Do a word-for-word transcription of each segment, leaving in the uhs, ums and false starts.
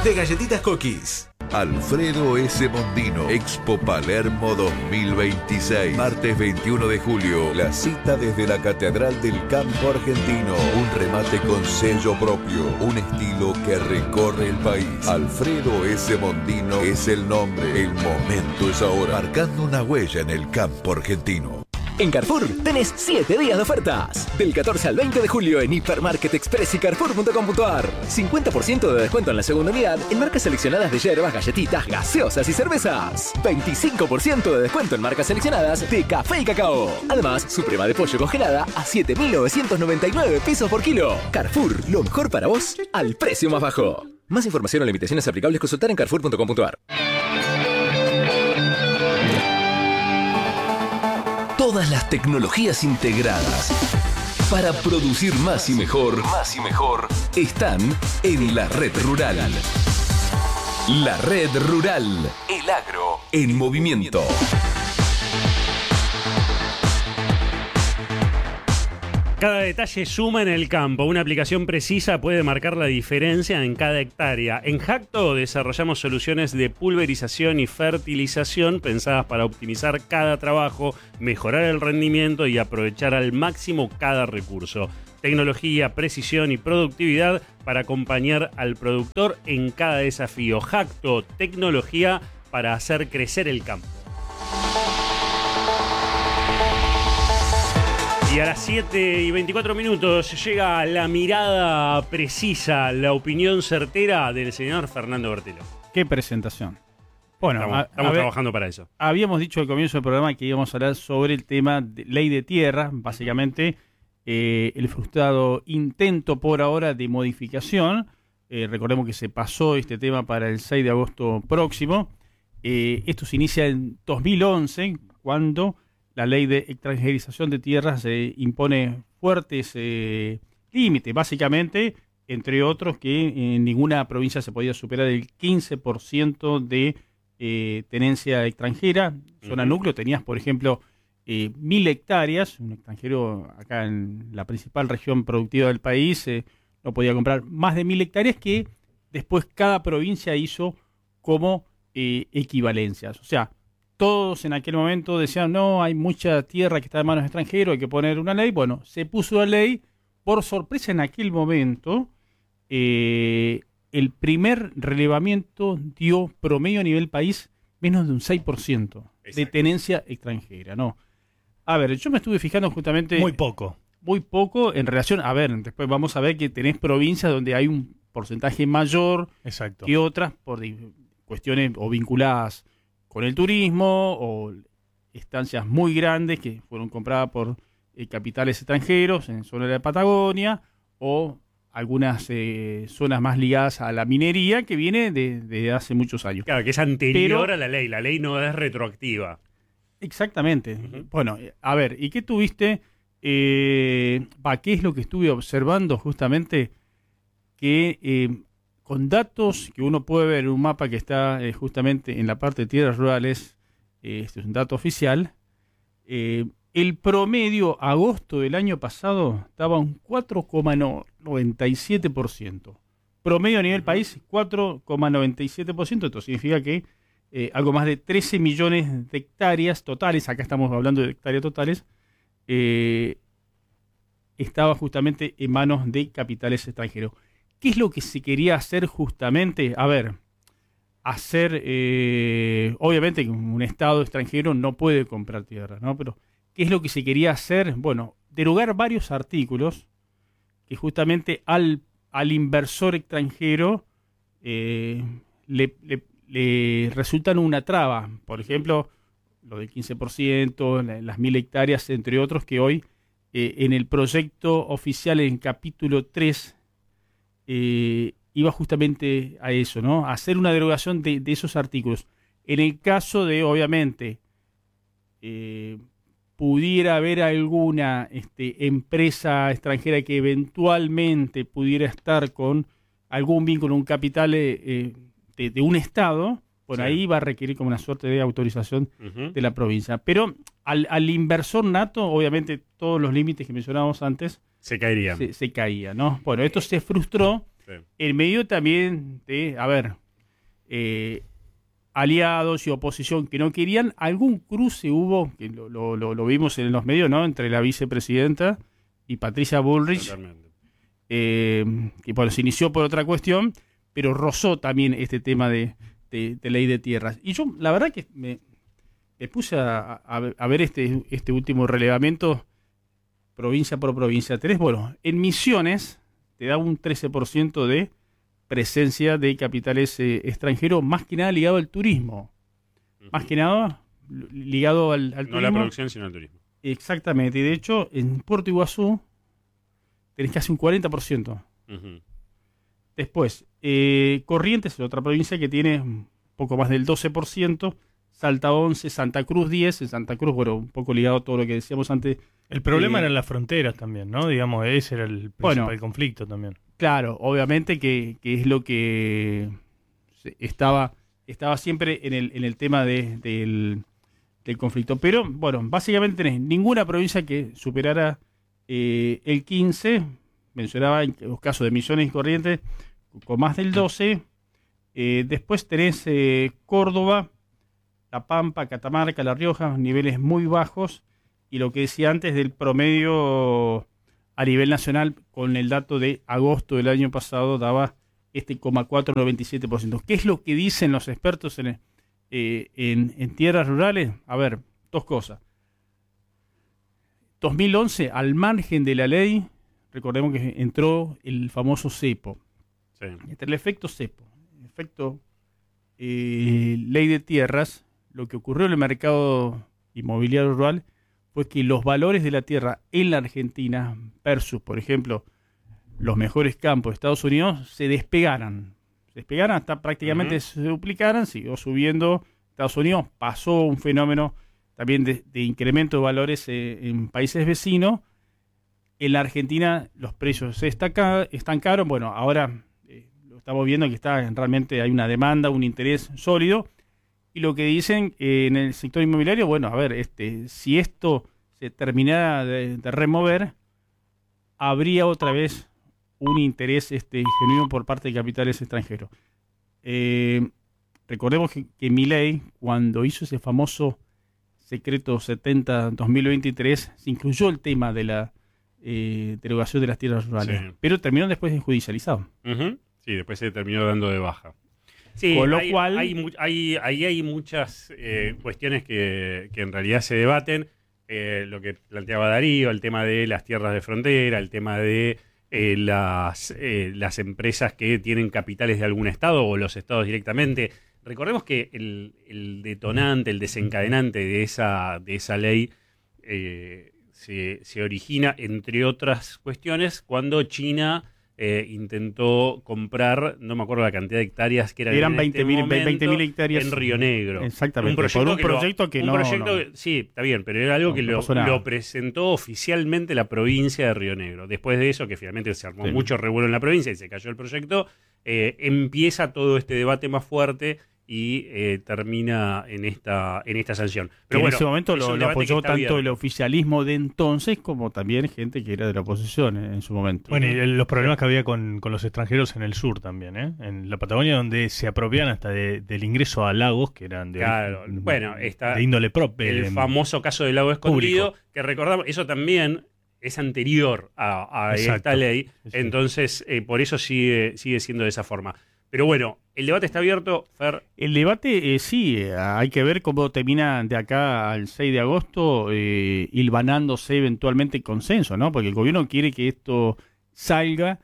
de Galletitas Cookies. Alfredo S. Mondino, Expo Palermo dos mil veintiséis, martes veintiuno de julio, la cita desde la Catedral del Campo Argentino, un remate con sello propio, un estilo que recorre el país. Alfredo S. Mondino es el nombre, el momento es ahora, marcando una huella en el campo argentino. En Carrefour tenés siete días de ofertas. Del catorce al veinte de julio en Hipermarket Express y Carrefour punto com punto ar. cincuenta por ciento de descuento en la segunda unidad en marcas seleccionadas de hierbas, galletitas, gaseosas y cervezas. veinticinco por ciento de descuento en marcas seleccionadas de café y cacao. Además, suprema de pollo congelada a siete mil novecientos noventa y nueve pesos por kilo. Carrefour, lo mejor para vos al precio más bajo. Más información o limitaciones aplicables consultar en Carrefour punto com punto ar. Todas las tecnologías integradas para producir más y mejor, más y mejor, están en la red rural. La red rural, el agro en movimiento. Cada detalle suma en el campo. Una aplicación precisa puede marcar la diferencia en cada hectárea. En Jacto desarrollamos soluciones de pulverización y fertilización pensadas para optimizar cada trabajo, mejorar el rendimiento y aprovechar al máximo cada recurso. Tecnología, precisión y productividad para acompañar al productor en cada desafío. Jacto, tecnología para hacer crecer el campo. Y a las siete y veinticuatro minutos llega la mirada precisa, la opinión certera del señor Fernando Bertelo. Qué presentación. Bueno, estamos, a, estamos a ver, trabajando para eso. Habíamos dicho al comienzo del programa que íbamos a hablar sobre el tema de ley de tierra, básicamente eh, el frustrado intento por ahora de modificación. Eh, recordemos que se pasó este tema para el seis de agosto próximo. Eh, esto se inicia en dos mil once, cuando la ley de extranjerización de tierras eh, impone fuertes eh, límites, básicamente, entre otros, que en ninguna provincia se podía superar el quince por ciento de eh, tenencia extranjera. Zona uh-huh. núcleo, tenías, por ejemplo, eh, mil hectáreas. Un extranjero acá en la principal región productiva del país eh, no podía comprar más de mil hectáreas, que después cada provincia hizo como eh, equivalencias. O sea, todos en aquel momento decían, no, hay mucha tierra que está en manos extranjeros, hay que poner una ley. Bueno, se puso la ley. Por sorpresa, en aquel momento, eh, el primer relevamiento dio promedio a nivel país menos de un seis por ciento de tenencia extranjera, ¿no? A ver, yo me estuve fijando justamente... Muy poco. Muy poco en relación... A ver, después vamos a ver que tenés provincias donde hay un porcentaje mayor Exacto. que otras por cuestiones o vinculadas con el turismo o estancias muy grandes que fueron compradas por eh, capitales extranjeros en zona de la Patagonia, o algunas eh, zonas más ligadas a la minería que viene de, de hace muchos años. Claro, que es anterior Pero, a la ley. La ley no es retroactiva. Exactamente. Uh-huh. Bueno, a ver, ¿y qué tuviste? Eh, va, ¿qué es lo que estuve observando justamente? Que... Eh, con datos que uno puede ver en un mapa que está eh, justamente en la parte de tierras rurales, eh, este es un dato oficial, eh, el promedio agosto del año pasado estaba un cuatro coma noventa y siete por ciento. Promedio a nivel uh-huh. país, cuatro coma noventa y siete por ciento. Esto significa que eh, algo más de trece millones de hectáreas totales, acá estamos hablando de hectáreas totales, eh, estaba justamente en manos de capitales extranjeros. ¿Qué es lo que se quería hacer justamente? A ver, hacer, eh, obviamente que un Estado extranjero no puede comprar tierra, ¿no? Pero, ¿qué es lo que se quería hacer? Bueno, derogar varios artículos que justamente al, al inversor extranjero eh, le, le, le resultan una traba. Por ejemplo, lo del quince por ciento, las mil hectáreas, entre otros, que hoy eh, en el proyecto oficial en capítulo tres... Eh, iba justamente a eso, ¿no? A hacer una derogación de, de esos artículos. En el caso de, obviamente, eh, pudiera haber alguna este, empresa extranjera que eventualmente pudiera estar con algún vínculo, un capital eh, de, de un Estado, por sí. ahí va a requerir como una suerte de autorización uh-huh. de la provincia. Pero al, al inversor nato, obviamente, todos los límites que mencionábamos antes, Se caería. Se, se caía, ¿no? Bueno, esto se frustró Sí. En medio también de, a ver, eh, aliados y oposición que no querían, algún cruce hubo, que lo, lo, lo, lo vimos en los medios, ¿no? Entre la vicepresidenta y Patricia Bullrich, eh, que bueno, se inició por otra cuestión, pero rozó también este tema de, de, de ley de tierras. Y yo, la verdad que me, me puse a, a, a ver este, este último relevamiento provincia por provincia. Tenés, bueno, en Misiones te da un trece por ciento de presencia de capitales eh, extranjeros, más que nada ligado al turismo. Uh-huh. Más que nada ligado al, al no turismo. No la producción, sino al turismo. Exactamente. Y de hecho, en Puerto Iguazú tenés casi un cuarenta por ciento. Uh-huh. Después, eh, Corrientes es otra provincia que tiene un poco más del doce por ciento. Salta once, Santa Cruz diez. En Santa Cruz, bueno, un poco ligado a todo lo que decíamos antes. El problema eh, eran las fronteras también, ¿no? Digamos, ese era el principal bueno, conflicto también. Claro, obviamente que, que es lo que estaba estaba siempre en el, en el tema de, del, del conflicto. Pero, bueno, básicamente tenés ninguna provincia que superara eh, el quince. Mencionaba en los casos de Misiones y Corrientes con más del doce. Eh, después tenés eh, Córdoba, La Pampa, Catamarca, La Rioja, niveles muy bajos. Y lo que decía antes del promedio a nivel nacional, con el dato de agosto del año pasado, daba este coma cuatro noventa y siete por ciento. ¿Qué es lo que dicen los expertos en, eh, en, en tierras rurales? A ver, dos cosas. dos mil once, al margen de la ley, recordemos que entró el famoso cepo. Sí. Entre el efecto cepo, el efecto eh, ley de tierras, lo que ocurrió en el mercado inmobiliario rural fue que los valores de la tierra en la Argentina versus, por ejemplo, los mejores campos de Estados Unidos se despegaran. Se despegaran hasta prácticamente uh-huh. se duplicaran, siguió subiendo Estados Unidos, pasó un fenómeno también de, de incremento de valores eh, en países vecinos. En la Argentina los precios se estanca, estancaron, bueno, ahora eh, lo estamos viendo que está realmente hay una demanda, un interés sólido. Y lo que dicen eh, en el sector inmobiliario, bueno, a ver, este, si esto se terminara de, de remover, habría otra vez un interés este, genuino por parte de capitales extranjeros. Eh, recordemos que, que Milei, cuando hizo ese famoso Secreto setenta dos mil veintitrés, se incluyó el tema de la eh, derogación de las tierras rurales, sí. Pero terminó después judicializado. Uh-huh. Sí, después se terminó dando de baja. Sí, con lo hay, cual hay, hay, hay, hay muchas eh, cuestiones que, que en realidad se debaten. Eh, lo que planteaba Darío, el tema de las tierras de frontera, el tema de eh, las, eh, las empresas que tienen capitales de algún estado o los estados directamente. Recordemos que el, el detonante, el desencadenante de esa, de esa ley eh, se, se origina, entre otras cuestiones, cuando China Eh, intentó comprar, no me acuerdo la cantidad de hectáreas que eran, eran en veinte mil hectáreas en Río Negro. Exactamente, un por un proyecto que, que un no, proyecto no. Que, sí, está bien, pero era algo no, que no lo, lo presentó oficialmente la provincia de Río Negro. Después de eso, que finalmente se armó sí. mucho revuelo en la provincia y se cayó el proyecto, eh, empieza todo este debate más fuerte y eh, termina en esta en esta sanción. Pero en bueno, ese momento lo, lo apoyó tanto abierto. El oficialismo de entonces como también gente que era de la oposición en, en su momento. Bueno, y los problemas que había con, con los extranjeros en el sur también, ¿eh? En la Patagonia, donde se apropiaban hasta de, del ingreso a lagos que eran de, claro, de, bueno, está de índole propia. El eh, famoso caso del lago escondido, público. Que recordamos, eso también es anterior a, a esta ley, sí. Entonces eh, por eso sigue, sigue siendo de esa forma. Pero bueno, el debate está abierto, Fer. El debate, eh, sí, eh, hay que ver cómo termina de acá al seis de agosto eh, hilvanándose eventualmente consenso, ¿no? Porque el gobierno quiere que esto salga.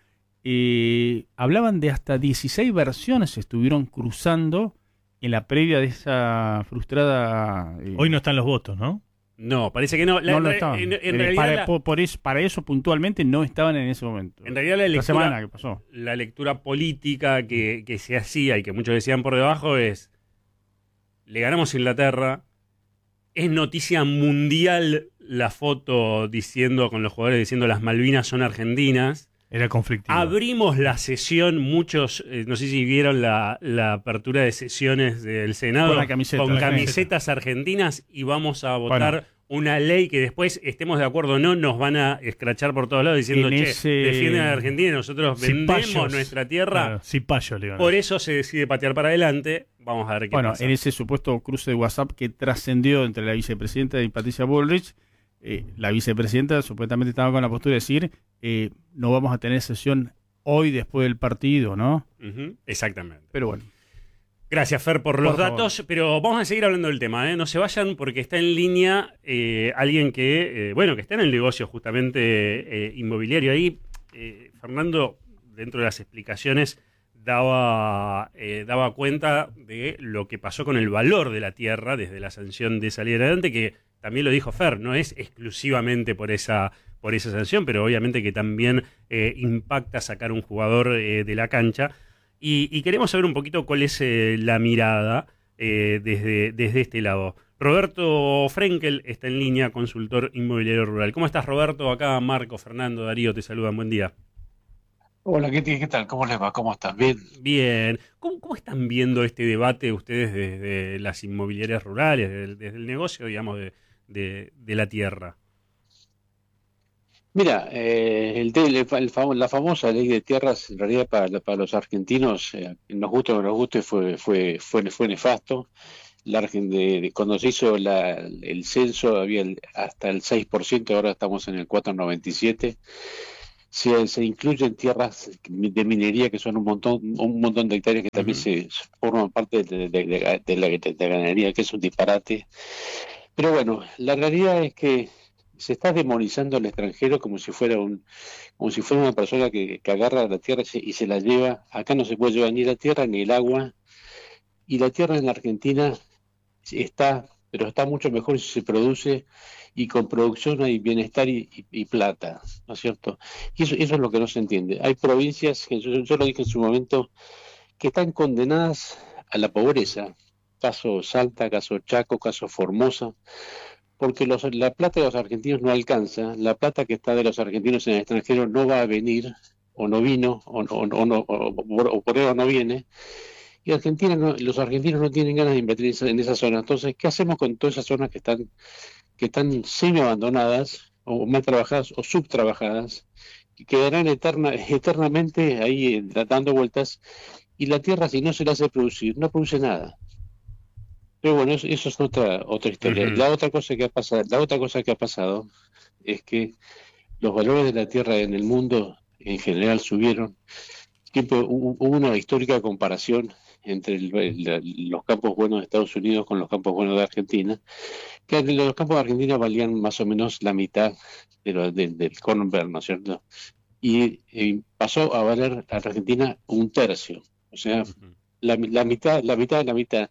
Eh, hablaban de hasta dieciséis versiones se estuvieron cruzando en la previa de esa frustrada... Eh, Hoy no están los votos, ¿no? No, parece que no. La, no, no estaban. En, en en realidad para, la, por, por eso, para eso puntualmente no estaban en ese momento. En realidad la lectura, la semana que pasó. La lectura política que, que se hacía y que muchos decían por debajo es: le ganamos a Inglaterra, es noticia mundial la foto diciendo con los jugadores diciendo las Malvinas son argentinas. Era conflictivo. Abrimos la sesión, muchos, eh, no sé si vieron la, la apertura de sesiones del Senado con, camiseta, con camisetas argentinas y vamos a votar bueno. una ley que después, estemos de acuerdo o no, nos van a escrachar por todos lados diciendo, En che, ese- defienden a la Argentina y nosotros vendemos Cipayos. nuestra tierra. Claro, cipayo, le digo. Por eso se decide patear para adelante. Vamos a ver qué Bueno, pasa. en ese supuesto cruce de WhatsApp que trascendió entre la vicepresidenta y Patricia Bullrich, eh, la vicepresidenta supuestamente estaba con la postura de decir, eh, no vamos a tener sesión hoy después del partido, ¿no? Ujú, exactamente. Pero bueno. Gracias, Fer, por los Por favor. datos, pero vamos a seguir hablando del tema, ¿eh? No se vayan porque está en línea eh, alguien que, eh, bueno, que está en el negocio justamente eh, inmobiliario. Ahí, eh, Fernando, dentro de las explicaciones, daba, eh, daba cuenta de lo que pasó con el valor de la tierra desde la sanción de salir adelante, que también lo dijo Fer, no es exclusivamente por esa, por esa sanción, pero obviamente que también eh, impacta sacar un jugador eh, de la cancha. Y, y queremos saber un poquito cuál es eh, la mirada eh, desde, desde este lado. Roberto Frenkel está en línea, consultor inmobiliario rural. ¿Cómo estás, Roberto? Acá Marco, Fernando, Darío te saludan. Buen día. Hola, ¿qué, qué tal? ¿Cómo les va? ¿Cómo están? ¿Bien? Bien. ¿Cómo, cómo están viendo este debate ustedes desde las inmobiliarias rurales, desde, desde el negocio, digamos, de, de, de la tierra? Mira, eh, el, te- el fa- el famo- la famosa ley de tierras, en realidad para, la- para los argentinos, eh, nos guste o no nos guste, fue, fue, fue, fue nefasto. La, Argen- de- de- cuando se hizo la- el censo había el- hasta el seis por ciento, ahora estamos en el cuatro coma noventa y siete por ciento. Se, se incluyen tierras de minería que son un montón, un montón de hectáreas que también Ujú. se forman parte de, de- de- de la, de la ganadería, que es un disparate. Pero bueno, la realidad es que se está demonizando al extranjero como si fuera un, como si fuera una persona que, que agarra la tierra y se, y se la lleva. Acá no se puede llevar ni la tierra ni el agua. Y la tierra en la Argentina está, pero está mucho mejor si se produce, y con producción hay bienestar y, y- y plata, ¿no es cierto? Y eso, eso es lo que no se entiende. Hay provincias, que yo, yo lo dije en su momento, que están condenadas a la pobreza. Caso Salta, caso Chaco, caso Formosa, porque los, la plata de los argentinos no alcanza, la plata que está de los argentinos en el extranjero no va a venir, o no vino, o, o- o no, o, o- o por eso no viene, y Argentina no- los argentinos no tienen ganas de invertir en esa, en esa zona. Entonces, ¿qué hacemos con todas esas zonas que están, que están semi abandonadas, o mal trabajadas, o subtrabajadas, que quedarán eterna, eternamente ahí eh, dando vueltas, y la tierra, si no se la hace producir, no produce nada? Pero bueno, eso, eso es otra otra historia. Ujú. La otra cosa que ha pasado, la otra cosa que ha pasado es que los valores de la tierra en el mundo en general subieron. Siempre hubo, hubo una histórica comparación entre el- el- los campos buenos de Estados Unidos con los campos buenos de Argentina, que los campos de Argentina valían más o menos la mitad de lo- de- del Corn Belt, ¿no es cierto? Y, eh, pasó a valer a Argentina un tercio, o sea, Ujú. la, mi- la mitad, la mitad de la mitad.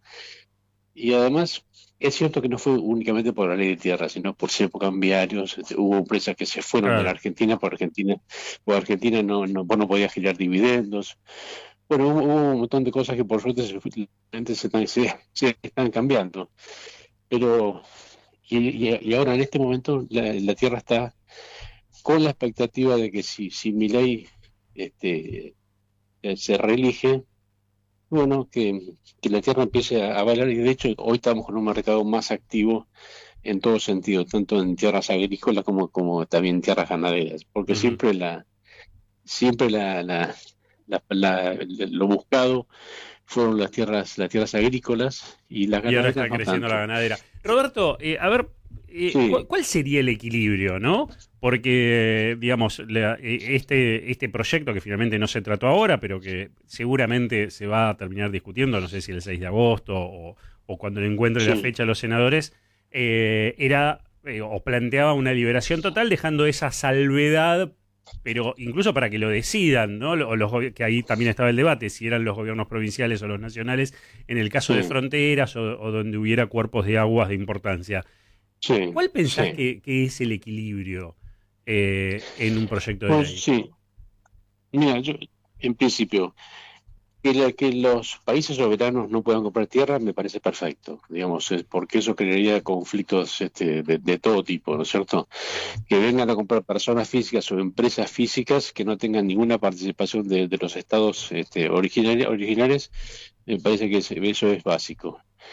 Y además, es cierto que no fue únicamente por la ley de tierra, sino por ser cambiarios. Este, hubo empresas que se fueron de Claro. la Argentina, por Argentina, por Argentina no, no, vos no podías girar dividendos. Bueno, hubo, hubo un montón de cosas que por suerte se, se, están, se, se están cambiando. Pero, y, y- y ahora en este momento la, la tierra está con la expectativa de que si, si Milei este, eh, se reelige, bueno, que, que la tierra empiece a, a valer, y de hecho hoy estamos con un mercado más activo en todo sentido, tanto en tierras agrícolas como, como también en tierras ganaderas, porque Ujú. siempre la siempre la, la, la- la- lo buscado fueron las tierras las tierras agrícolas, y las Y ahora ganaderas está no creciendo tanto. la ganadera. Roberto, eh, a ver, eh, Sí. ¿cu- ¿cuál sería el equilibrio, no? Porque, digamos, la- eh, este, este proyecto que finalmente no se trató ahora, pero que seguramente se va a terminar discutiendo, no sé si el seis de agosto o, o cuando le encuentre la Sí. fecha a los senadores, eh, era eh, o planteaba una liberación total, dejando esa salvedad, pero incluso para que lo decidan, ¿no? O los gobi- que ahí también estaba el debate, si eran los gobiernos provinciales o los nacionales, en el caso de Sí. fronteras o, o donde hubiera cuerpos de aguas de importancia. Sí, ¿Cuál pensás sí. que, que es el equilibrio eh, en un proyecto de Pues ley? sí, mira, yo en principio que, la- que los países soberanos no puedan comprar tierra me parece perfecto, digamos, es porque eso crearía conflictos este, de, de todo tipo, ¿no es cierto? Que vengan a comprar personas físicas o empresas físicas que no tengan ninguna participación de, de los estados este, originari- originales, me parece que es- eso es básico.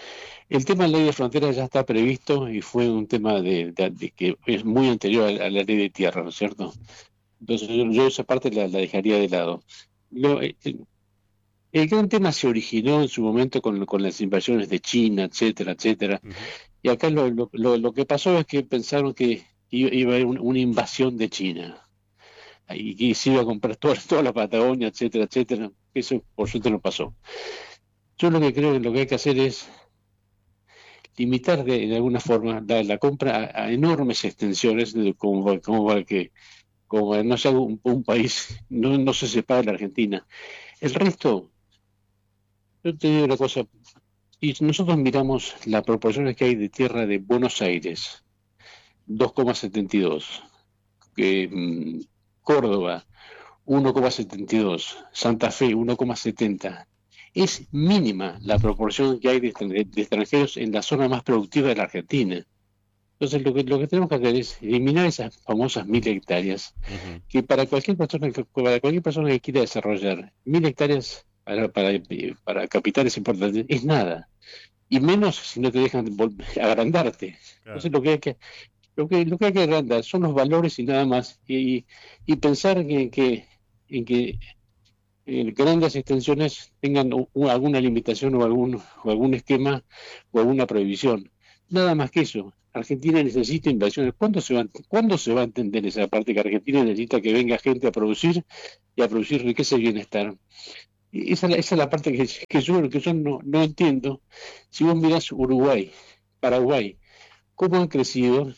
El tema de la ley de fronteras ya está previsto y fue un tema de, de- de que es muy anterior a, a la ley de tierra, ¿no es cierto? Entonces yo, yo esa parte la, la dejaría de lado. Lo- eh, el, el gran tema se originó en su momento con, con las invasiones de China, etcétera, etcétera. Ujú. Y acá lo, lo, lo, lo que pasó es que pensaron que iba, iba a haber un- una invasión de China y que se iba a comprar toda, toda la Patagonia, etcétera, etcétera. Eso por suerte no pasó. Yo lo que creo que lo que hay que hacer es limitar de, de alguna forma la, la compra a, a enormes extensiones, de, como, como para que como para no sea un, un país, no, no se separe de la Argentina. El resto, yo te digo una cosa, y nosotros miramos las proporciones que hay de tierra de Buenos Aires, dos coma setenta y dos, que, mm, Córdoba, uno coma setenta y dos, Santa Fe, uno coma setenta. Es mínima la proporción que hay de, extran- de extranjeros en la zona más productiva de la Argentina. Entonces, lo que, lo que tenemos que hacer es eliminar esas famosas mil hectáreas, Ujú. que para cualquier persona que, para cualquier persona que quiera desarrollar mil hectáreas para, para, para capitales importantes es nada. Y menos si no te dejan vol- agrandarte. Claro. Entonces, lo que hay que, lo que, lo que hay que agrandar son los valores y nada más. Y, y pensar que, que, en que eh, grandes extensiones tengan u- u- alguna limitación o algún, o algún esquema o alguna prohibición. Nada más que eso. Argentina necesita inversiones. ¿Cuándo se va, a- ¿cuándo se va a entender esa parte que Argentina necesita que venga gente a producir y a producir riqueza y bienestar? Y esa, es la- esa es la parte que, que yo, que yo no, no entiendo. Si vos mirás Uruguay, Paraguay, cómo han crecido,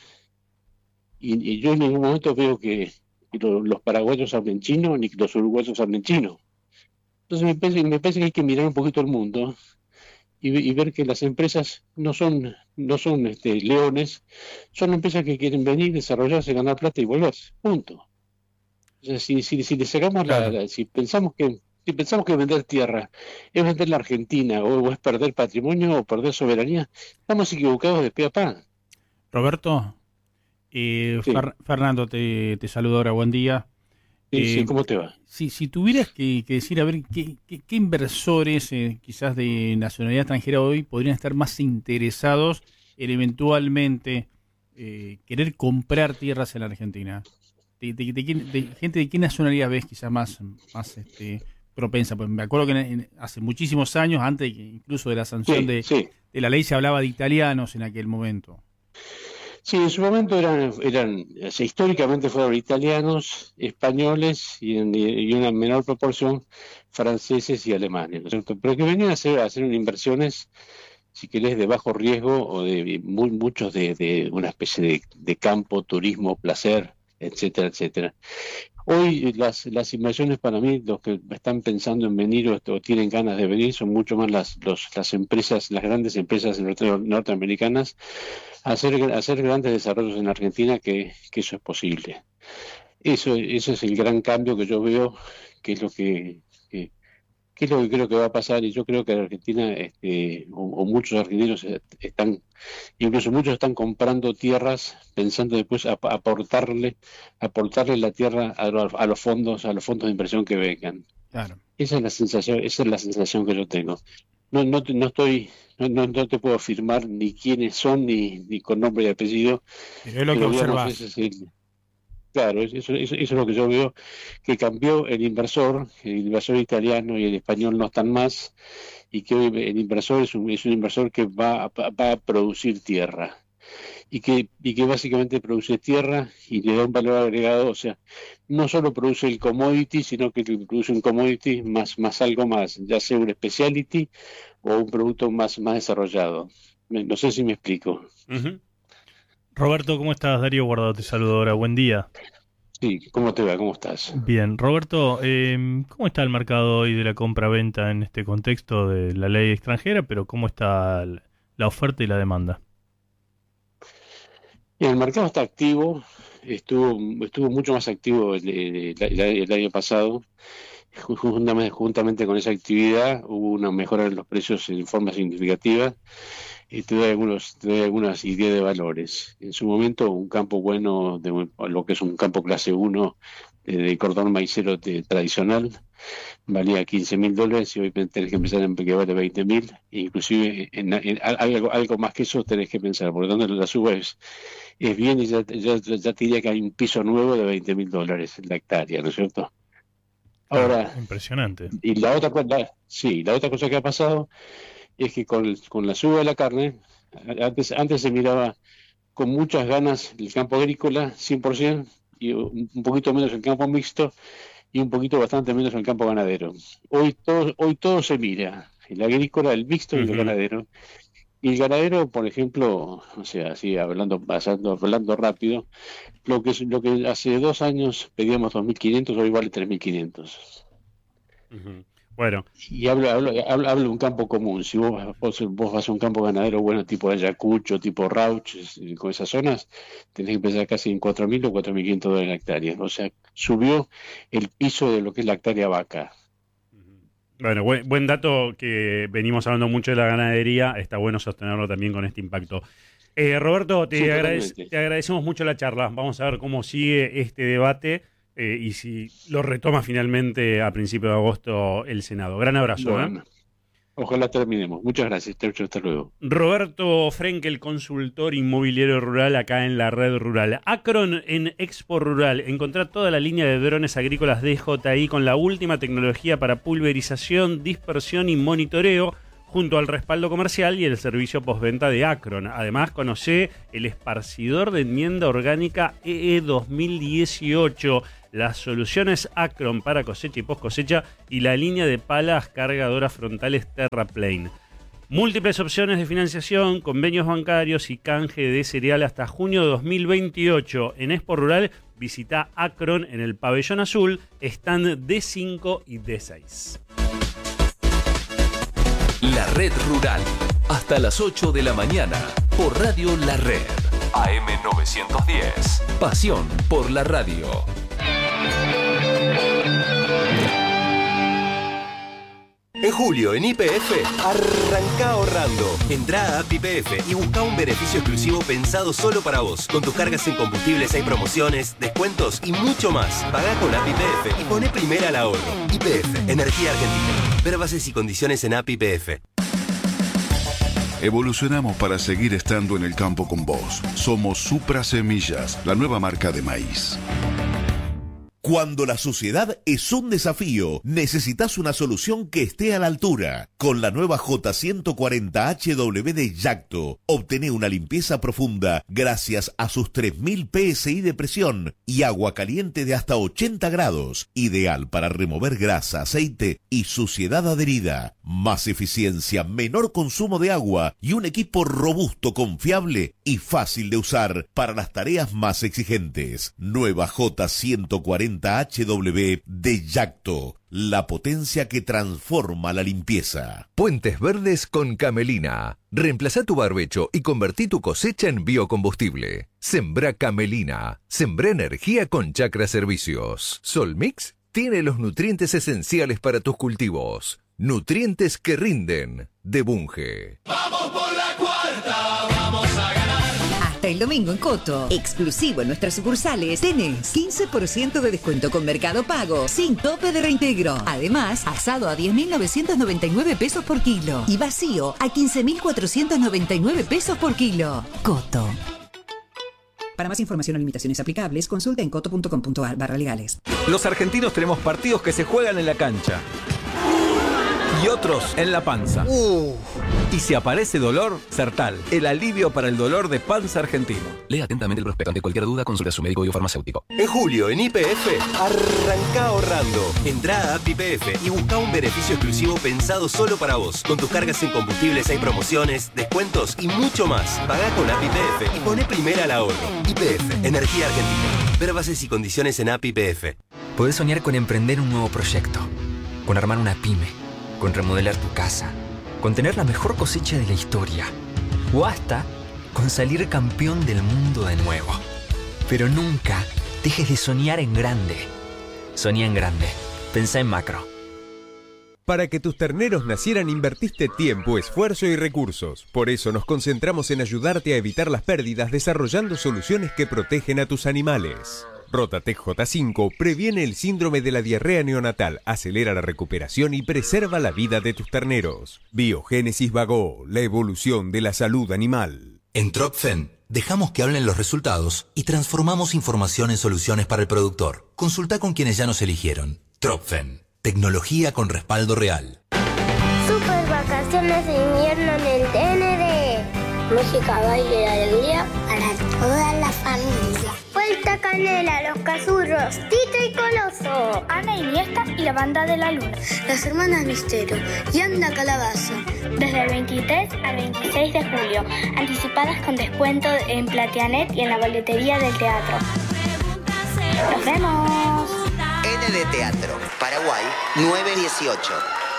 y, y yo en ningún momento veo que, que lo- los paraguayos hablen chino ni que los uruguayos hablen chino. Entonces me parece, me parece que hay que mirar un poquito el mundo y, ve- y ver que las empresas no son, no son este, leones, son empresas que quieren venir, desarrollarse, ganar plata y volverse. Punto. O sea, si, si, si le sacamos la, Claro. la- si pensamos que, si pensamos que vender tierra es vender la Argentina o, o es perder patrimonio o perder soberanía, estamos equivocados de pe a pa. Roberto, eh, Sí, Fer- Fernando te, te saludo ahora, buen día. sí, sí, Eh, ¿cómo te va? si, si tuvieras que, que decir, a ver, ¿qué, qué, qué inversores, eh, quizás de nacionalidad extranjera hoy, podrían estar más interesados en eventualmente eh, querer comprar tierras en la Argentina? ¿De, de- de quién- de gente de qué nacionalidad ves quizás más, más este, propensa? Pues me acuerdo que en- en- hace muchísimos años, antes que incluso de la sanción Sí, de, sí. de la ley, se hablaba de italianos en aquel momento. Sí, en su momento eran, eran o sea, históricamente fueron italianos, españoles y en y una menor proporción franceses y alemanes, ¿no es cierto? Pero que venían a hacer, a hacer inversiones, si querés, de bajo riesgo o de muy, muchos de, de una especie de, de campo, turismo, placer, etcétera, etcétera. Hoy las, las inversiones para mí, los que están pensando en venir o, est- o tienen ganas de venir, son mucho más las, los, las empresas, las grandes empresas norte- norteamericanas, hacer, hacer grandes desarrollos en Argentina, que, que eso es posible. Eso, eso es el gran cambio que yo veo, que es lo que, que, que es lo que creo que va a pasar, y yo creo que en Argentina, este, o, o muchos argentinos eh, están, incluso muchos están comprando tierras pensando después ap- aportarle, aportarle la tierra a, lo- a los fondos, a los fondos de inversión que vengan. Claro. Esa es la sensación, esa es la sensación que yo tengo. No, no, te- no estoy, no, no, no te puedo afirmar ni quiénes son, ni, ni con nombre y apellido, Pero es lo que pero digamos, observás. ese es el, claro, eso, eso, eso es lo que yo veo, que cambió el inversor, el inversor italiano y el español no están más, y que hoy el inversor es un, es un inversor que va, a- va a producir tierra, y que, y que básicamente produce tierra y le da un valor agregado, o sea, no solo produce el commodity, sino que produce un commodity más, más algo más, ya sea un speciality o un producto más, más desarrollado. Me- No sé si me explico. Ujú. Roberto, ¿cómo estás? Darío Guardado te saludo ahora. Buen día. Sí, ¿cómo te va? ¿Cómo estás? Bien, Roberto, eh, ¿cómo está el mercado hoy de la compra-venta en este contexto de la ley extranjera, pero cómo está l- la oferta y la demanda? Y el mercado está activo, estuvo, estuvo mucho más activo el, el- el- el año pasado. Ju- Juntamente, juntamente con esa actividad hubo una mejora en los precios en forma significativa. y te doy algunos, te doy algunas ideas de valores. En su momento, un campo bueno, de lo que es un campo clase uno de, de cordón maicero de, tradicional, valía quince mil dólares y hoy tenés que empezar en que vale veinte mil, inclusive en, en, en algo, algo más que eso tenés que pensar, por lo tanto la suba es, es bien y ya, ya, ya te diría que hay un piso nuevo de veinte mil dólares en la hectárea, ¿no es cierto? Ahora, impresionante. Y la otra, la, sí, la otra cosa que ha pasado es que con, con la suba de la carne, antes, antes se miraba con muchas ganas el campo agrícola, cien por ciento, y un, un poquito menos el campo mixto, y un poquito bastante menos el campo ganadero. Hoy todo, hoy todo se mira, el agrícola, el mixto y el uh-huh. ganadero. Y el ganadero, por ejemplo, o sea, así hablando, pasando, hablando rápido, lo que lo que hace dos años pedíamos dos mil quinientos, hoy vale tres mil quinientos. Uh-huh. Bueno. Y hablo, hablo, hablo, hablo de un campo común. Si vos, vos, vos vas a un campo ganadero bueno, tipo Ayacucho, tipo Rauch, con esas zonas, tenés que empezar casi en cuatro mil o cuatro mil quinientos dólares la hectárea. O sea, subió el piso de lo que es la hectárea vaca. Bueno, buen, buen dato que venimos hablando mucho de la ganadería, está bueno sostenerlo también con este impacto. Eh, Roberto, te, sí, agradece, te agradecemos mucho la charla. Vamos a ver cómo sigue este debate eh, y si lo retoma finalmente a principios de agosto el Senado. Gran abrazo. Bueno, ¿eh? Ojalá terminemos. Muchas gracias. Hasta luego. Roberto Frenkel, consultor inmobiliario rural acá en la Red Rural. Acron en Expo Rural. Encontrá toda la línea de drones agrícolas D J I con la última tecnología para pulverización, dispersión y monitoreo, junto al respaldo comercial y el servicio postventa de Acron. Además, conocé el esparcidor de enmienda orgánica E E dos mil dieciocho, las soluciones Acron para cosecha y post cosecha y la línea de palas cargadoras frontales Terraplane. Múltiples opciones de financiación, convenios bancarios y canje de cereal hasta junio de dos mil veintiocho. En Expo Rural, visita Acron en el Pabellón Azul, stand D cinco y D seis. La Red Rural, hasta las ocho de la mañana, por Radio La Red. A M novecientos diez. Pasión por la radio. En julio, en Y P F, arranca ahorrando. Entrá a App Y P F y busca un beneficio exclusivo pensado solo para vos. Con tus cargas en combustibles hay promociones, descuentos y mucho más. Pagá con App Y P F y poné primera al ahorro. Y P F, Energía Argentina. Ver bases y condiciones en App Y P F. Evolucionamos para seguir estando en el campo con vos. Somos Supra Semillas, la nueva marca de maíz. Cuando la suciedad es un desafío, necesitas una solución que esté a la altura. Con la nueva J ciento cuarenta H W de Yacto, obtené una limpieza profunda gracias a sus tres mil P S I de presión y agua caliente de hasta ochenta grados. Ideal para remover grasa, aceite y suciedad adherida. Más eficiencia, menor consumo de agua y un equipo robusto, confiable y fácil de usar para las tareas más exigentes. Nueva J ciento cuarenta H W de Yacto, la potencia que transforma la limpieza. Puentes verdes con Camelina. Reemplazá tu barbecho y convertí tu cosecha en biocombustible. Sembrá Camelina. Sembrá energía con Chacra Servicios. Solmix tiene los nutrientes esenciales para tus cultivos. Nutrientes que rinden. De Bunge. ¡Vamos por la cuarta! ¡Vamos a ganar! Hasta el domingo en Coto, exclusivo en nuestras sucursales, tenés quince por ciento de descuento con Mercado Pago, sin tope de reintegro. Además, asado a diez mil novecientos noventa y nueve pesos por kilo y vacío a quince mil cuatrocientos noventa y nueve pesos por kilo. Coto. Para más información o limitaciones aplicables, consulta en coto punto com punto ar barra legales. Los argentinos tenemos partidos que se juegan en la cancha y otros en la panza. Uh. Y si aparece dolor, Sertal, el alivio para el dolor de panza argentino. Lea atentamente el prospecto. Ante cualquier duda, consulte a su médico y o farmacéutico. En julio, en Y P F, arranca ahorrando. Entrá a App Y P F y busca un beneficio exclusivo pensado solo para vos. Con tus cargas en combustibles hay promociones, descuentos y mucho más. Pagá con App Y P F y poné primera al ahorro. Y P F, Energía Argentina. Ver bases y condiciones en App Y P F. Podés soñar con emprender un nuevo proyecto, con armar una pyme, con remodelar tu casa, con tener la mejor cosecha de la historia, o hasta con salir campeón del mundo de nuevo. Pero nunca dejes de soñar en grande. Soñá en grande. Pensá en macro. Para que tus terneros nacieran invertiste tiempo, esfuerzo y recursos. Por eso nos concentramos en ayudarte a evitar las pérdidas desarrollando soluciones que protegen a tus animales. Rotatec J cinco previene el síndrome de la diarrea neonatal, acelera la recuperación y preserva la vida de tus terneros. Biogénesis Vago, la evolución de la salud animal. En Tropfen dejamos que hablen los resultados y transformamos información en soluciones para el productor. Consulta con quienes ya nos eligieron. Tropfen, tecnología con respaldo real. Super vacaciones de invierno en el T N D. Música, baile y alegría para toda la familia. Vuelta Canela, Los Cazurros, Tito y Coloso, Ana Iniesta y la Banda de la Luna, Las Hermanas Misterio y Anda Calabaza. Desde el veintitrés al veintiséis de julio, anticipadas con descuento en Plateanet y en la boletería del teatro. ¡Nos vemos! N D Teatro, Paraguay, nueve dieciocho.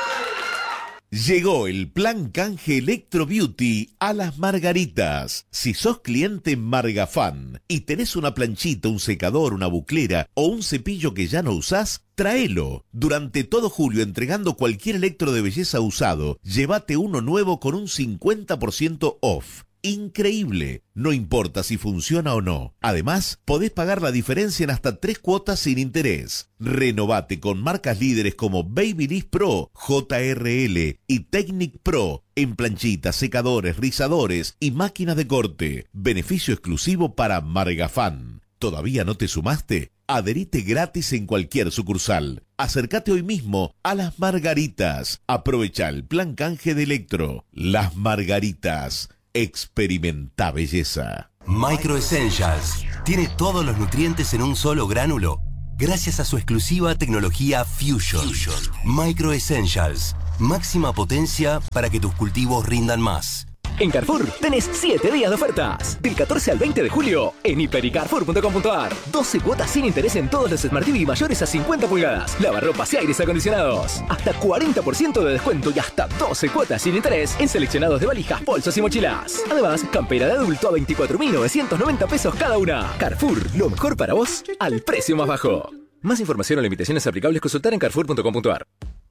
Llegó el plan canje Electro Beauty a Las Margaritas. Si sos cliente Margafan y tenés una planchita, un secador, una buclera o un cepillo que ya no usás, tráelo. Durante todo julio, entregando cualquier electro de belleza usado, llévate uno nuevo con un cincuenta por ciento off. Increíble, no importa si funciona o no. Además, podés pagar la diferencia en hasta tres cuotas sin interés. Renovate con marcas líderes como Babyliss Pro, J R L y Technic Pro en planchitas, secadores, rizadores y máquinas de corte. Beneficio exclusivo para Margafan. ¿Todavía no te sumaste? Adherite gratis en cualquier sucursal. Acércate hoy mismo a Las Margaritas. Aprovecha el plan canje de Electro. Las Margaritas. Experimenta belleza. Micro Essentials tiene todos los nutrientes en un solo gránulo gracias a su exclusiva tecnología Fusion. Fusion. Micro Essentials, máxima potencia para que tus cultivos rindan más. En Carrefour tenés siete días de ofertas. Del catorce al veinte de julio en hiper y carrefour punto com punto a r. doce cuotas sin interés en todos los Smart T V mayores a cincuenta pulgadas. Lavarropas y aires acondicionados. Hasta cuarenta por ciento de descuento y hasta doce cuotas sin interés en seleccionados de valijas, bolsos y mochilas. Además, campera de adulto a veinticuatro mil novecientos noventa pesos cada una. Carrefour, lo mejor para vos al precio más bajo. Más información o limitaciones aplicables consultar en carrefour punto com punto a r.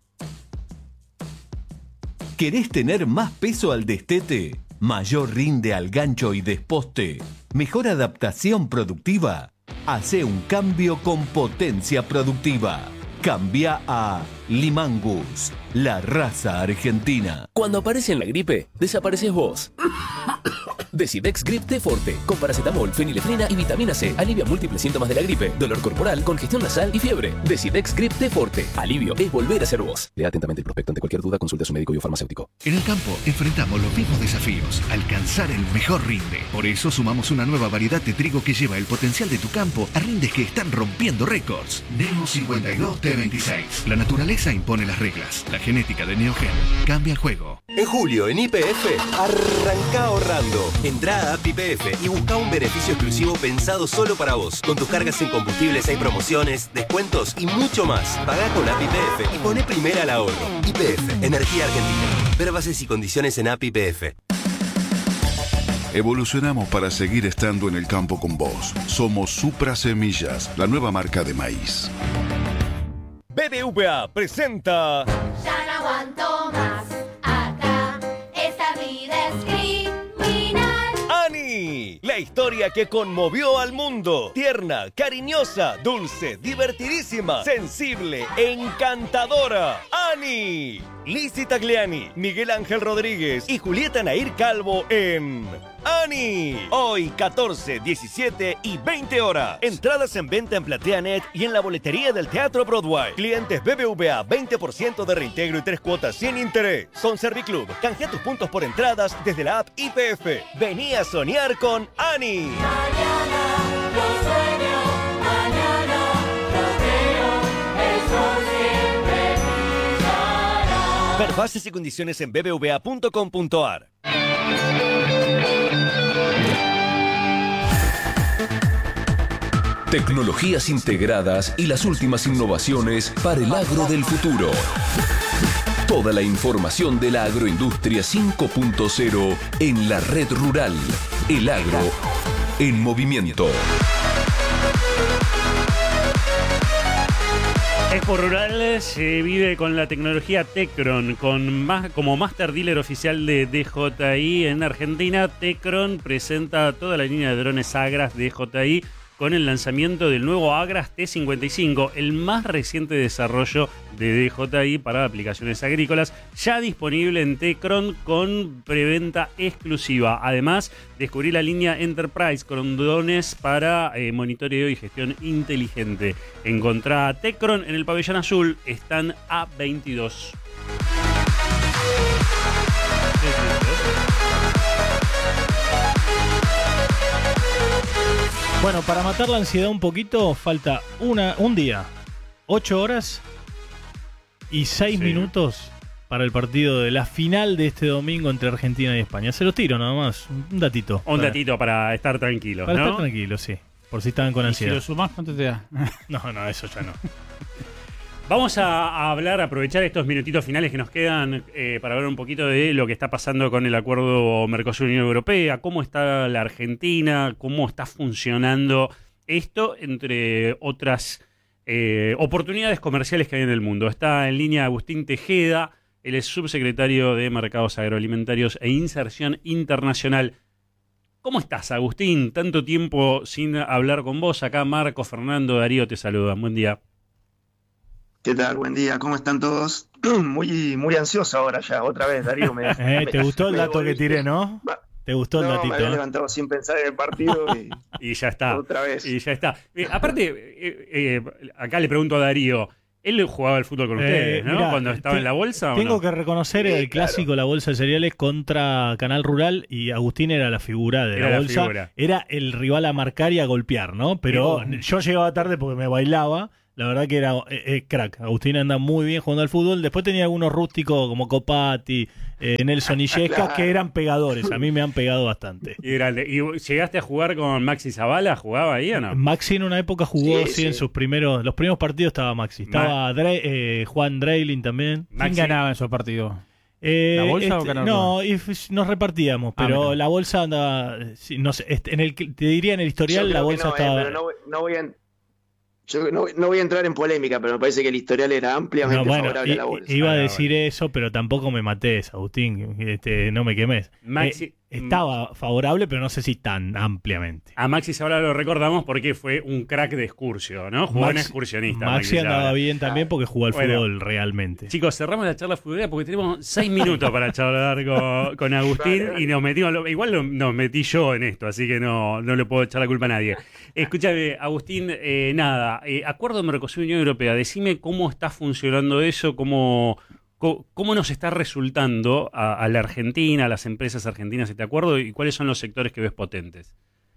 ¿Querés tener más peso al destete? ¿Mayor rinde al gancho y desposte? ¿Mejor adaptación productiva? Hace un cambio con potencia productiva. Cambia a Limangus, la raza argentina. Cuando aparece en la gripe, desapareces vos. Decidex Grip T Forte, con paracetamol, fenilefrina y vitamina C. Alivia múltiples síntomas de la gripe, dolor corporal, congestión nasal y fiebre. Decidex Grip T Forte. Alivio es volver a ser vos. Lea atentamente el prospecto. Ante cualquier duda, consulte a su médico y o farmacéutico. En el campo enfrentamos los mismos desafíos, alcanzar el mejor rinde. Por eso sumamos una nueva variedad de trigo que lleva el potencial de tu campo a rindes que están rompiendo récords. Neo cincuenta y dos T veintiséis. La naturaleza impone las reglas. La genética de Neogen cambia el juego. En julio en Y P F, arranca ahorrando. Entrá a App Y P F y busca un beneficio exclusivo pensado solo para vos. Con tus cargas en combustibles hay promociones, descuentos y mucho más. Pagá con App Y P F y poné primera al ahorro. Y P F, Energía Argentina. Ver bases y condiciones en App Y P F. Evolucionamos para seguir estando en el campo con vos. Somos Supra Semillas, la nueva marca de maíz. B B V A presenta... Ya no aguanto más, acá, esta vida es criminal. ¡Ani! La historia que conmovió al mundo. Tierna, cariñosa, dulce, divertidísima, sensible, encantadora. ¡Ani! Lizzy Tagliani, Miguel Ángel Rodríguez y Julieta Nair Calvo en... ¡Ani! Hoy, catorce, diecisiete y veinte horas. Entradas en venta en Plateanet y en la boletería del Teatro Broadway. Clientes B B V A, veinte por ciento de reintegro y tres cuotas sin interés. Son Serviclub. Canjea tus puntos por entradas desde la app Y P F. Vení a soñar con Ani. Mañana lo sueño, mañana lo creo, el sol siempre brillará. Ver bases y condiciones en b b v a punto com punto a r. Tecnologías integradas y las últimas innovaciones para el agro del futuro. Toda la información de la agroindustria cinco punto cero en la red rural. El agro en movimiento. Expo Rural se vive con la tecnología Tecron, con más, como Master Dealer oficial de D J I en Argentina. Tecron presenta toda la línea de drones Agras de D J I con el lanzamiento del nuevo Agras T cincuenta y cinco, el más reciente desarrollo de D J I para aplicaciones agrícolas, ya disponible en Tecron con preventa exclusiva. Además, descubrí la línea Enterprise con drones para eh, monitoreo y gestión inteligente. Encontrá Tecron en el pabellón azul, están A veintidós. Bueno, para matar la ansiedad un poquito, falta una, un día, ocho horas y seis sí. minutos para el partido de la final de este domingo entre Argentina y España. Se los tiro nada más, un datito. Un para, datito para estar tranquilos, Para ¿no? estar tranquilos, sí. Por si estaban con ansiedad. ¿Y si lo sumás, cuánto te da? No, no, eso ya no. Vamos a, a hablar, a aprovechar estos minutitos finales que nos quedan eh, para hablar un poquito de lo que está pasando con el acuerdo Mercosur-Unión Europea, cómo está la Argentina, cómo está funcionando esto, entre otras eh, oportunidades comerciales que hay en el mundo. Está en línea Agustín Tejeda, él es subsecretario de Mercados Agroalimentarios e Inserción Internacional. ¿Cómo estás, Agustín? Tanto tiempo sin hablar con vos. Acá Marco, Fernando, Darío te saludan. Buen día. ¿Qué tal? Buen día, ¿cómo están todos? Muy muy ansioso ahora ya, otra vez, Darío. Me, eh, ¿Te me, gustó el dato que tiré, no? ¿Te gustó el no, datito? Me había levantado sin pensar en el partido y, y ya está. Otra vez. Y ya está. Eh, aparte, eh, eh, acá le pregunto a Darío, él jugaba al fútbol con ustedes, eh, ¿no? Mirá, Cuando estaba te, en la bolsa. Tengo ¿o no? que reconocer sí, el clásico claro. La Bolsa de Cereales contra Canal Rural y Agustín era la figura de era la bolsa. Figura. Era el rival a marcar y a golpear, ¿no? Pero sí. Yo llegaba tarde porque me bailaba. La verdad que era eh, eh, crack. Agustín anda muy bien jugando al fútbol. Después tenía algunos rústicos como Copati, eh, Nelson y Yesca, claro. que eran pegadores. A mí me han pegado bastante. Y, grande. ¿Y llegaste a jugar con Maxi Zavala? ¿Jugaba ahí o no? Maxi en una época jugó, sí, sí, sí. en sus primeros... Los primeros partidos estaba Maxi. Estaba Ma Dre, eh, Juan Dreilin también. ¿Quién ganaba en esos partidos? Eh, ¿La bolsa este, o Canal No, y nos repartíamos, pero ah, la bolsa andaba... Sí, no sé, este, en el, te diría en el historial la bolsa no, estaba... Eh, pero no, no voy a... Yo no, no voy a entrar en polémica, pero me parece que el historial era ampliamente no, bueno, favorable y, a la bolsa. Iba a ah, decir bueno. eso, pero tampoco me mates, Agustín. Este, no me quemes. Maxi, eh, estaba favorable, pero no sé si tan ampliamente. A Maxi ahora lo recordamos porque fue un crack de excursio, ¿no? Jugó Maxi, en excursionista. Maxi, Maxi andaba Zabala. bien también porque jugó al bueno, fútbol realmente. Chicos, cerramos la charla futbolera porque tenemos seis minutos para charlar con, con Agustín vale, vale. y nos metimos, igual lo, nos metí yo en esto, así que no, no le puedo echar la culpa a nadie. Escúchame, Agustín, eh, nada, eh, acuerdo Mercosur-Unión Europea, decime cómo está funcionando eso, cómo... ¿Cómo nos está resultando a, a la Argentina, a las empresas argentinas este acuerdo y cuáles son los sectores que ves potentes?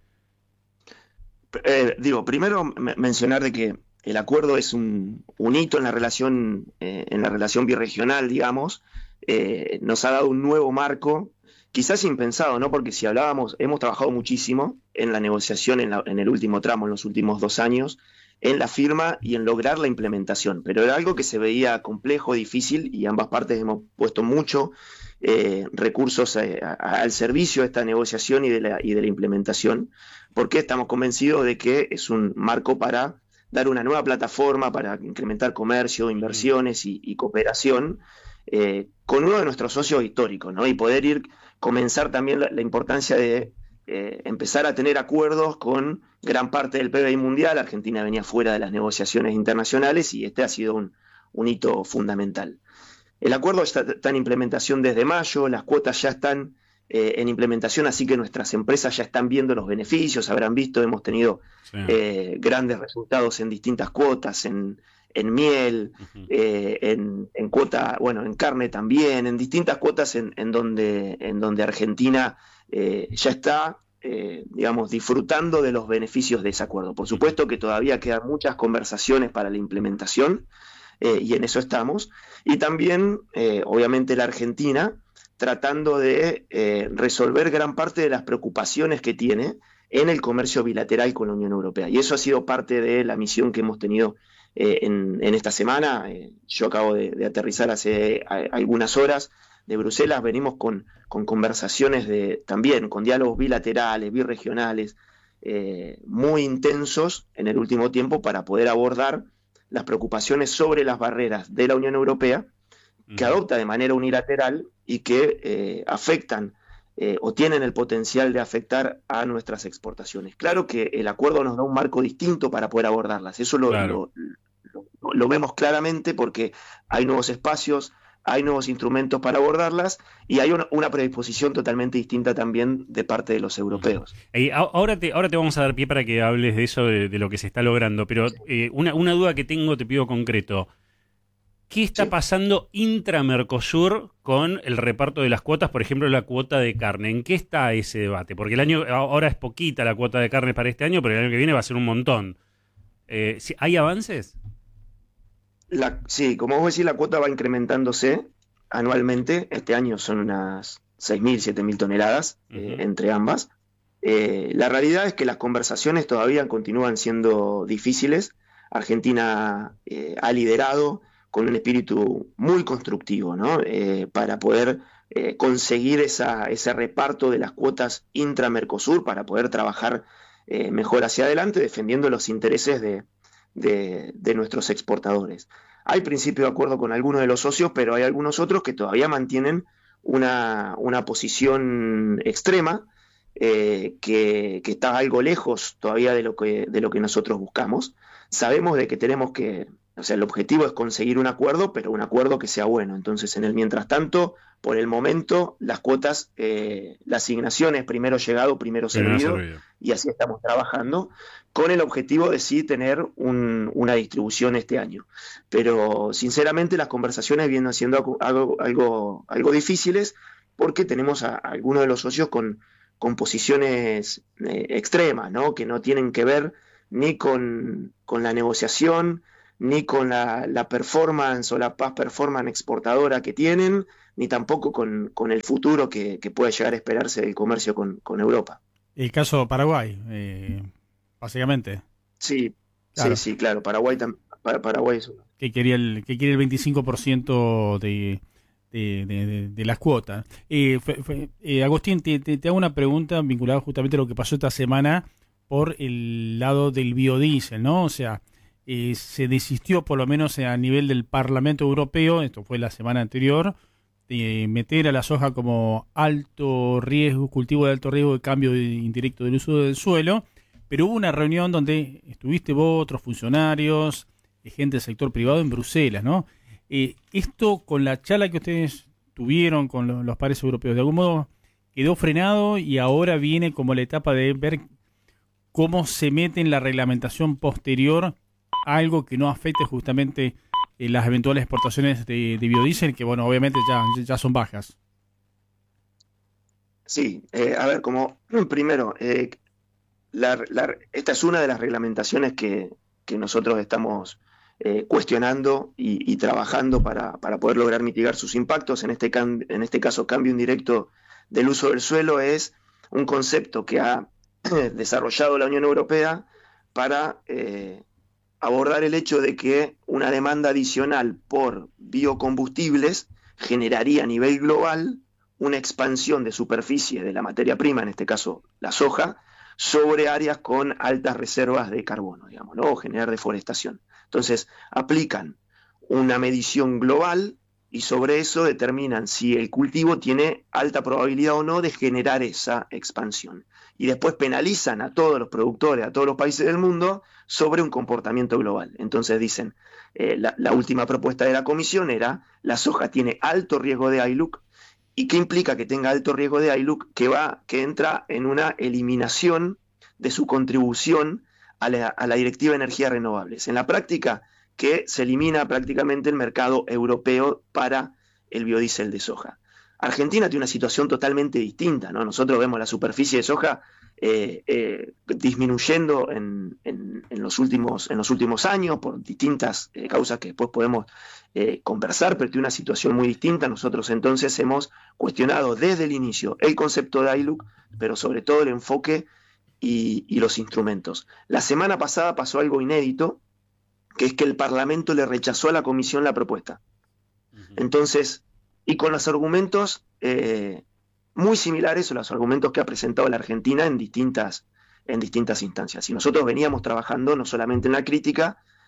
Eh, digo, primero mencionar de que el acuerdo es un, un hito en la relación eh, en la relación birregional, digamos, eh, nos ha dado un nuevo marco, quizás impensado, ¿no? Porque si hablábamos, hemos trabajado muchísimo en la negociación en, la, en el último tramo, en los últimos dos años, en la firma y en lograr la implementación, pero era algo que se veía complejo, difícil, y ambas partes hemos puesto mucho eh, recursos a, a, al servicio de esta negociación y de, la, y de la implementación, porque estamos convencidos de que es un marco para dar una nueva plataforma, para incrementar comercio, inversiones y, y cooperación eh, con uno de nuestros socios históricos, ¿no? Y poder ir, comenzar también la, la importancia de Eh, empezar a tener acuerdos con gran parte del P B I mundial. Argentina venía fuera de las negociaciones internacionales y este ha sido un, un hito fundamental. El acuerdo está, está en implementación desde mayo, las cuotas ya están eh, en implementación, así que nuestras empresas ya están viendo los beneficios, habrán visto, hemos tenido sí. eh, grandes resultados en distintas cuotas, en, en miel, uh-huh. eh, en, en cuota, bueno, en carne también, en distintas cuotas en, en, donde, en donde Argentina Eh, ya está, eh, digamos, disfrutando de los beneficios de ese acuerdo. Por supuesto que todavía quedan muchas conversaciones para la implementación eh, y en eso estamos. Y también, eh, obviamente, la Argentina tratando de eh, resolver gran parte de las preocupaciones que tiene en el comercio bilateral con la Unión Europea. Y eso ha sido parte de la misión que hemos tenido eh, en, en esta semana. Eh, yo acabo de, de aterrizar hace a, algunas horas de Bruselas, venimos con, con conversaciones de también, con diálogos bilaterales, birregionales, eh, muy intensos en el último tiempo para poder abordar las preocupaciones sobre las barreras de la Unión Europea, que adopta de manera unilateral y que eh, afectan eh, o tienen el potencial de afectar a nuestras exportaciones. Claro que el acuerdo nos da un marco distinto para poder abordarlas, eso lo, Claro. lo, lo, lo vemos claramente porque hay nuevos espacios, hay nuevos instrumentos para abordarlas y hay una, una predisposición totalmente distinta también de parte de los europeos. Eh, a- ahora, te, ahora te vamos a dar pie para que hables de eso, de, de lo que se está logrando, pero eh, una, una duda que tengo, te pido concreto. ¿Qué está pasando intra-Mercosur con el reparto de las cuotas, por ejemplo, la cuota de carne? ¿En qué está ese debate? Porque el año ahora es poquita la cuota de carne para este año, pero el año que viene va a ser un montón. Eh, ¿sí- ¿Hay avances? La, sí, como vos decís, la cuota va incrementándose anualmente. Este año son unas seis mil, siete mil toneladas eh, entre ambas. Eh, la realidad es que las conversaciones todavía continúan siendo difíciles. Argentina eh, ha liderado con un espíritu muy constructivo, ¿no? Eh, para poder eh, conseguir esa, ese reparto de las cuotas intra-Mercosur, para poder trabajar eh, mejor hacia adelante, defendiendo los intereses de, de, de nuestros exportadores. Hay principio de acuerdo con algunos de los socios, pero hay algunos otros que todavía mantienen una, una posición extrema, eh, que, que está algo lejos todavía de lo que, de lo que nosotros buscamos. Sabemos de que tenemos que, o sea, el objetivo es conseguir un acuerdo, pero un acuerdo que sea bueno. Entonces, en el mientras tanto, por el momento, las cuotas, eh, la asignación es primero llegado, primero Primero servido, servido. y así estamos trabajando, con el objetivo de sí tener un- una distribución este año. Pero, sinceramente, las conversaciones vienen siendo algo, algo, algo, algo difíciles, porque tenemos a, a algunos de los socios con, con posiciones eh, extremas, ¿no? Que no tienen que ver ni con, con la negociación, ni con la, la performance o la paz performance exportadora que tienen, ni tampoco con, con el futuro que, que puede llegar a esperarse del comercio con, con Europa. El caso Paraguay, eh, básicamente. Sí, Claro. sí, sí, claro. Paraguay, tam- para, Paraguay es uno. Que quería el, que quiere el veinticinco por ciento de, de, de- de- de las cuotas. Eh, fue- fue- eh, Agustín, te, te- te hago una pregunta vinculada justamente a lo que pasó esta semana por el lado del biodiesel, ¿no? O sea, eh, se desistió, por lo menos a nivel del Parlamento Europeo, esto fue la semana anterior, de meter a la soja como alto riesgo, cultivo de alto riesgo de cambio indirecto del uso del suelo, pero hubo una reunión donde estuviste vos, otros funcionarios, eh, gente del sector privado en Bruselas, ¿no? Eh, esto, con la charla que ustedes tuvieron con lo- los pares europeos, de algún modo quedó frenado y ahora viene como la etapa de ver cómo se mete en la reglamentación posterior algo que no afecte justamente eh, las eventuales exportaciones de, de biodiesel, que bueno, obviamente ya, ya son bajas. Sí, eh, a ver, como primero, eh, la- la- esta es una de las reglamentaciones que, que nosotros estamos eh, cuestionando y, y trabajando para, para poder lograr mitigar sus impactos. En este, cam- en este caso, cambio indirecto del uso del suelo es un concepto que ha desarrollado la Unión Europea para eh, abordar el hecho de que una demanda adicional por biocombustibles generaría a nivel global una expansión de superficie de la materia prima, en este caso la soja, sobre áreas con altas reservas de carbono, digamos, ¿no? O generar deforestación. Entonces, aplican una medición global y sobre eso determinan si el cultivo tiene alta probabilidad o no de generar esa expansión. Y después penalizan a todos los productores, a todos los países del mundo, sobre un comportamiento global. Entonces dicen, eh, la, la última propuesta de la Comisión era, la soja tiene alto riesgo de I L U C. ¿Y qué implica que tenga alto riesgo de I L U C? Que, va, que entra en una eliminación de su contribución a la, a la Directiva de Energías Renovables. En la práctica, que se elimina prácticamente el mercado europeo para el biodiesel de soja. Argentina tiene una situación totalmente distinta, ¿no? Nosotros vemos la superficie de soja eh, eh, disminuyendo en, en, en, los últimos, en los últimos años por distintas eh, causas que después podemos eh, conversar, pero tiene una situación muy distinta. Nosotros entonces hemos cuestionado desde el inicio el concepto de I L U C, pero sobre todo el enfoque y, y los instrumentos. La semana pasada pasó algo inédito, que es que el Parlamento le rechazó a la Comisión la propuesta. Entonces, y con los argumentos eh, muy similares a los argumentos que ha presentado la Argentina en distintas, en distintas instancias. Y nosotros veníamos trabajando no solamente en la crítica,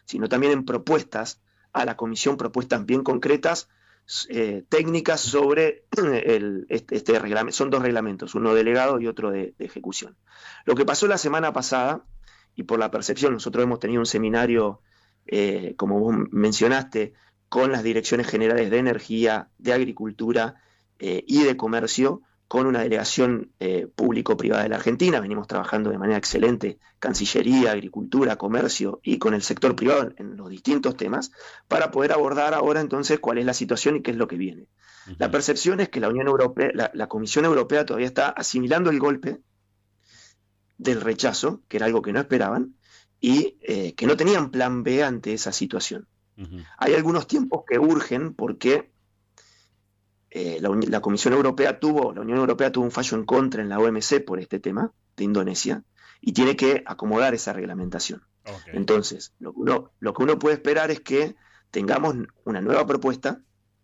sino también en propuestas a la comisión, propuestas bien concretas, eh, técnicas sobre el, este, este reglamento. Son dos reglamentos, uno delegado y otro de, de ejecución. Lo que pasó la semana pasada, y por la percepción, nosotros hemos tenido un seminario, eh, como vos mencionaste, con las direcciones generales de energía, de agricultura eh, y de comercio, con una delegación eh, público-privada de la Argentina. Venimos trabajando de manera excelente, Cancillería, Agricultura, Comercio y con el sector privado en los distintos temas, para poder abordar ahora entonces cuál es la situación y qué es lo que viene. Uh-huh. La percepción es que la Unión Europea, la, la Comisión Europea todavía está asimilando el golpe del rechazo, que era algo que no esperaban, y eh, que no tenían plan B ante esa situación. Uh-huh. Hay algunos tiempos que urgen porque eh, la, la Comisión Europea tuvo, la Unión Europea tuvo un fallo en contra en la O M C por este tema de Indonesia y tiene que acomodar esa reglamentación. Okay. Entonces, lo que, uno, lo que uno puede esperar es que tengamos una nueva propuesta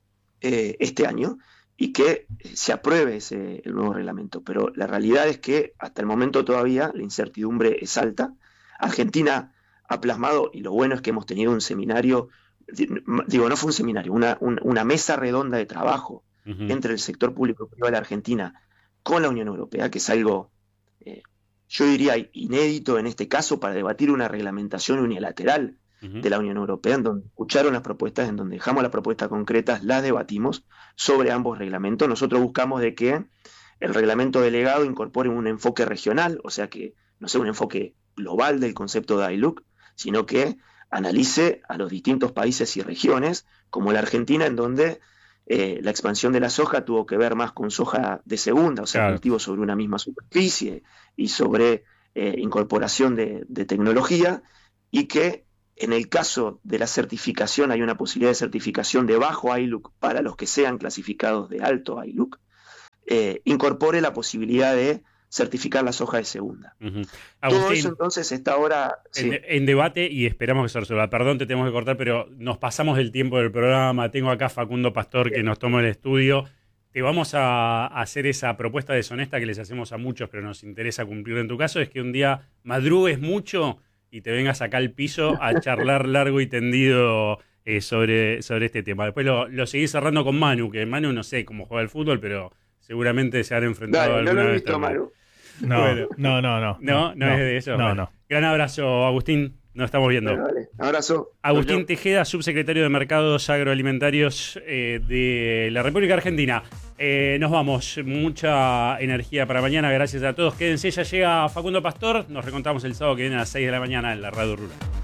eh, este año y que se apruebe ese, el nuevo reglamento. Pero la realidad es que hasta el momento todavía la incertidumbre es alta. Argentina ha plasmado, y lo bueno es que hemos tenido un seminario, digo, no fue un seminario, una, un, una mesa redonda de trabajo uh-huh. entre el sector público y privado de la Argentina con la Unión Europea, que es algo, eh, yo diría, inédito en este caso, para debatir una reglamentación unilateral uh-huh. de la Unión Europea, en donde escucharon las propuestas, en donde dejamos las propuestas concretas, las debatimos sobre ambos reglamentos. Nosotros buscamos de que el reglamento delegado incorpore un enfoque regional, o sea que no sea un enfoque global del concepto de I L U C, sino que analice a los distintos países y regiones, como la Argentina, en donde eh, la expansión de la soja tuvo que ver más con soja de segunda, o sea, claro. cultivos sobre una misma superficie y sobre eh, incorporación de, de tecnología, y que en el caso de la certificación hay una posibilidad de certificación de bajo I L U C para los que sean clasificados de alto I L U C, eh, incorpore la posibilidad de certificar la soja de segunda. Uh-huh. Agustín, todo eso entonces está ahora en, sí. en debate, y esperamos que se resuelva. Perdón, te tenemos que cortar, pero nos pasamos del tiempo del programa. Tengo acá a Facundo Pastor Bien. que nos toma el estudio. Te vamos a hacer esa propuesta deshonesta que les hacemos a muchos, pero nos interesa cumplir en tu caso, es que un día madrugues mucho y te vengas acá al piso a charlar largo y tendido eh, sobre, sobre este tema. Después lo, lo seguís cerrando con Manu, que Manu no sé cómo juega el fútbol, pero seguramente se han enfrentado Dale, alguna no lo he vez. visto, Manu. No, bueno. no, no, no. No, no, no es de eso. No, bueno. no. Gran abrazo, Agustín. Nos estamos viendo. Vale, vale. Abrazo. Agustín Tejeda, subsecretario de Mercados Agroalimentarios eh, de la República Argentina. Eh, nos vamos. Mucha energía para mañana. Gracias a todos. Quédense. Ya llega Facundo Pastor. Nos recontamos el sábado que viene a las seis de la mañana en la Radio Rural.